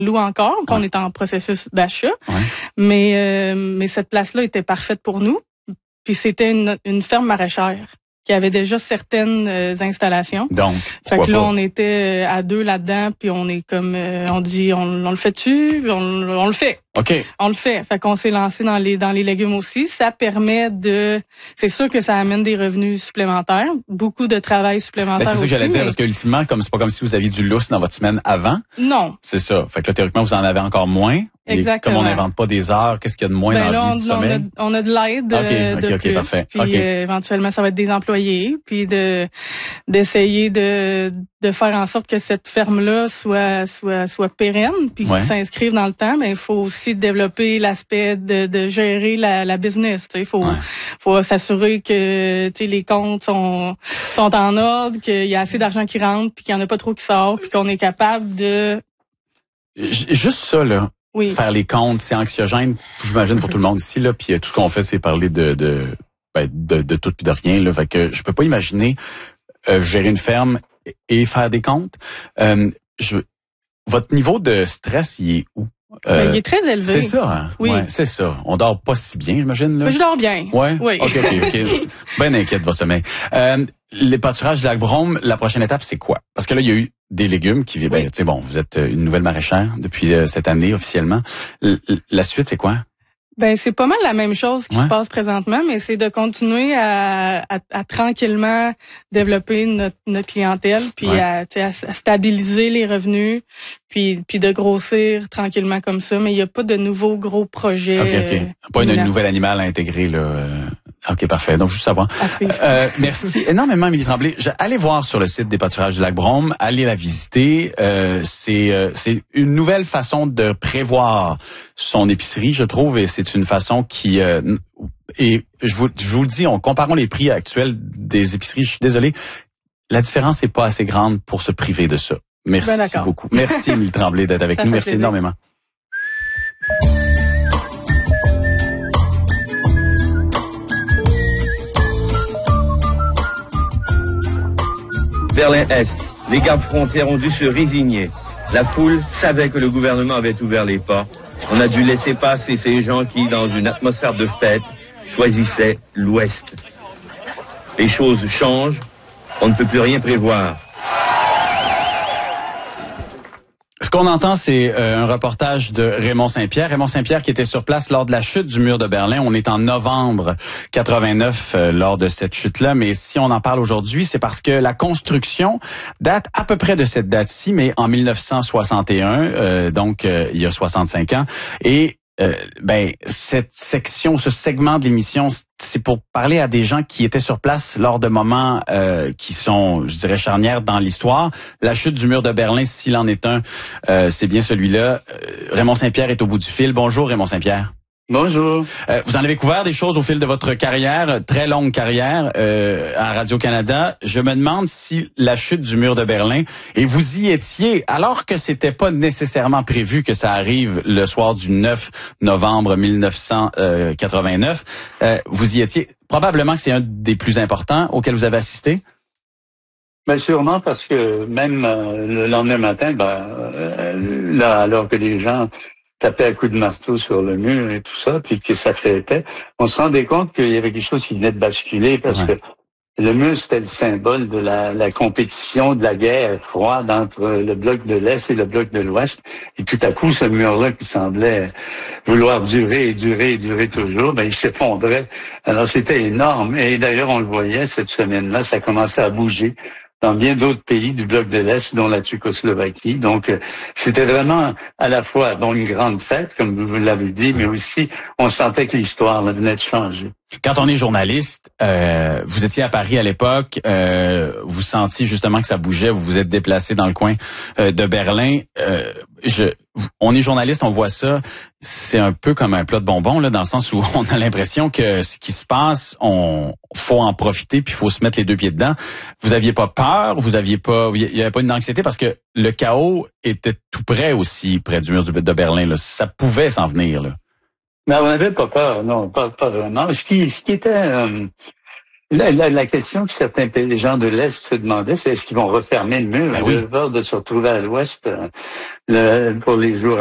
loue encore, qu'on est en processus d'achat. Mais cette place-là était parfaite pour nous. Puis c'était une ferme maraîchère qui avait déjà certaines installations. Donc, fait que là, on était à 2 là-dedans, puis on est comme, on dit, on le fait-tu? On le fait. OK. On le fait. Fait qu'on s'est lancé dans les légumes aussi. Ça permet c'est sûr que ça amène des revenus supplémentaires, beaucoup de travail supplémentaire aussi. C'est ça que j'allais dire, parce que ultimement, c'est pas comme si vous aviez du lousse dans votre semaine avant. Non. C'est ça. Fait que là, théoriquement, vous en avez encore moins. Exactement. Comme on n'invente pas des heures, qu'est-ce qu'il y a de moins dans la vie du sommeil? On a de l'aide de plus. Parfait. Puis éventuellement, ça va être des employés, puis d'essayer de faire en sorte que cette ferme-là soit pérenne, puis qu'ils s'inscrivent dans le temps. Mais il faut aussi développer l'aspect de gérer la business. Il faut s'assurer que les comptes sont en ordre, qu'il y a assez d'argent qui rentre, puis qu'il n'y en a pas trop qui sort, puis qu'on est capable de... Juste ça, là. Oui. Faire les comptes, c'est anxiogène, j'imagine, pour tout le monde ici, là. Puis tout ce qu'on fait, c'est parler de tout puis de rien, là. Fait que je peux pas imaginer gérer une ferme et faire des comptes. Votre niveau de stress, il est où? Il est très élevé. C'est ça, hein? Oui. Ouais, c'est ça. On dort pas si bien, j'imagine, là. Je dors bien. Ouais? Oui. OK. Ben inquiète de votre sommeil. Les pâturages de Lac-Brome, la prochaine étape, c'est quoi? Parce que là, il y a eu des légumes qui vivent. Vous êtes une nouvelle maraîchère depuis cette année officiellement. La suite, c'est quoi? C'est pas mal la même chose qui se passe présentement, mais c'est de continuer à tranquillement développer notre clientèle, puis à stabiliser les revenus, puis de grossir tranquillement comme ça. Mais il y a pas de nouveaux gros projets. OK. Pas une nouvelle animale à intégrer, là. OK, parfait. Donc, juste savoir. Merci énormément, Émilie Tremblay. Allez voir sur le site des pâturages du Lac-Brome. Allez la visiter. C'est une nouvelle façon de prévoir son épicerie, je trouve, et c'est une façon qui... et je vous le dis, comparons les prix actuels des épiceries. Je suis désolé, la différence n'est pas assez grande pour se priver de ça. Merci beaucoup. Merci, Émilie Tremblay, d'être avec nous. Merci énormément. Berlin-Est, les gardes frontières ont dû se résigner. La foule savait que le gouvernement avait ouvert les portes. On a dû laisser passer ces gens qui, dans une atmosphère de fête, choisissaient l'Ouest. Les choses changent, on ne peut plus rien prévoir. Ce qu'on entend, c'est un reportage de Raymond Saint-Pierre. Raymond Saint-Pierre qui était sur place lors de la chute du mur de Berlin. On est en novembre 89 lors de cette chute-là. Mais si on en parle aujourd'hui, c'est parce que la construction date à peu près de cette date-ci, mais en 1961, donc il y a 65 ans. Et cette section, ce segment de l'émission, c'est pour parler à des gens qui étaient sur place lors de moments qui sont, je dirais, charnières dans l'histoire. La chute du mur de Berlin, s'il en est un, c'est bien celui-là. Raymond Saint-Pierre est au bout du fil. Bonjour, Raymond Saint-Pierre. Bonjour. Vous en avez couvert des choses au fil de votre carrière, très longue carrière à Radio-Canada. Je me demande si la chute du mur de Berlin, et vous y étiez, alors que c'était pas nécessairement prévu que ça arrive le soir du 9 novembre 1989, vous y étiez. Probablement que c'est un des plus importants auxquels vous avez assisté. Ben sûrement parce que même le lendemain matin, là, alors que les gens tapaient à coups de marteau sur le mur et tout ça, puis que ça fêtait, on se rendait compte qu'il y avait quelque chose qui venait de basculer parce que le mur, c'était le symbole de la compétition, de la guerre froide entre le bloc de l'Est et le bloc de l'Ouest. Et tout à coup, ce mur-là qui semblait vouloir durer et durer et durer toujours, il s'effondrait. Alors, c'était énorme. Et d'ailleurs, on le voyait cette semaine-là, ça commençait à bouger dans bien d'autres pays du bloc de l'Est, dont la Tchécoslovaquie. Donc, c'était vraiment à la fois une grande fête, comme vous l'avez dit, mais aussi, on sentait que l'histoire venait de changer. Quand on est journaliste, vous étiez à Paris à l'époque, vous sentiez justement que ça bougeait, vous vous êtes déplacé dans le coin de Berlin. On est journaliste, on voit ça, c'est un peu comme un plat de bonbons, là, dans le sens où on a l'impression que ce qui se passe, faut en profiter puis faut se mettre les deux pieds dedans. Vous aviez pas peur, il y avait pas une anxiété parce que le chaos était tout près aussi, près du mur de Berlin, là. Ça pouvait s'en venir, là. Mais on n'avait pas peur, non, pas vraiment. Ce qui était La question que certains gens de l'Est se demandaient, c'est est-ce qu'ils vont refermer le mur? Ben oui. Ils ont peur de se retrouver à l'Ouest pour les jours